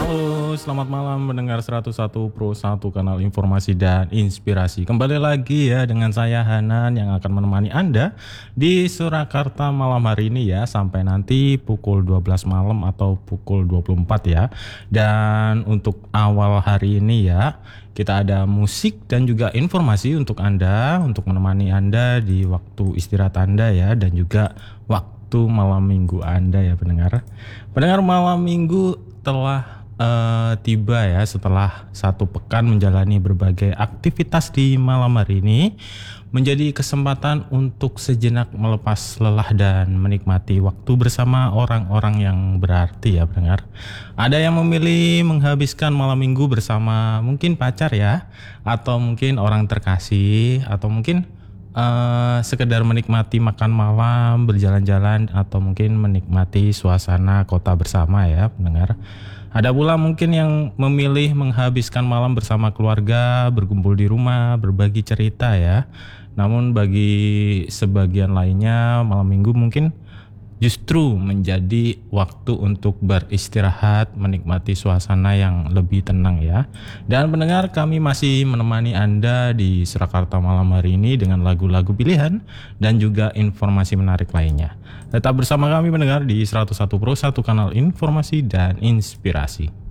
Halo, selamat malam mendengar 101 Pro 1 kanal informasi dan inspirasi. Kembali lagi ya dengan saya Hanan yang akan menemani Anda di Surakarta malam hari ini ya sampai nanti pukul 12 malam atau pukul 24 ya. Dan untuk awal hari ini ya, kita ada musik dan juga informasi untuk Anda untuk menemani Anda di waktu istirahat Anda ya dan juga waktu malam minggu Anda ya pendengar. Pendengar malam minggu telah tiba ya setelah satu pekan menjalani berbagai aktivitas di malam hari ini menjadi kesempatan untuk sejenak melepas lelah dan menikmati waktu bersama orang-orang yang berarti ya pendengar. Ada yang memilih menghabiskan malam minggu bersama mungkin pacar ya, atau mungkin orang terkasih, atau mungkin sekedar menikmati makan malam, berjalan-jalan, atau mungkin menikmati suasana kota bersama ya pendengar. Ada pula mungkin yang memilih menghabiskan malam bersama keluarga, berkumpul di rumah, berbagi cerita ya. Namun bagi sebagian lainnya malam minggu mungkin justru menjadi waktu untuk beristirahat, menikmati suasana yang lebih tenang ya. Dan pendengar, kami masih menemani Anda di Surakarta malam hari ini dengan lagu-lagu pilihan dan juga informasi menarik lainnya. Tetap bersama kami pendengar di 101 Pro 1 kanal informasi dan inspirasi.